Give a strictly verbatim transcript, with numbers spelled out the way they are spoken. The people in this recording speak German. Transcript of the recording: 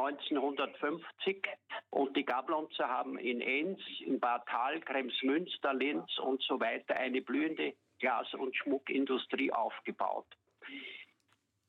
neunzehnhundertfünfzig und die Gablonzer haben in Enns, in Bad Hall, Kremsmünster, Linz und so weiter eine blühende Glas- und Schmuckindustrie aufgebaut.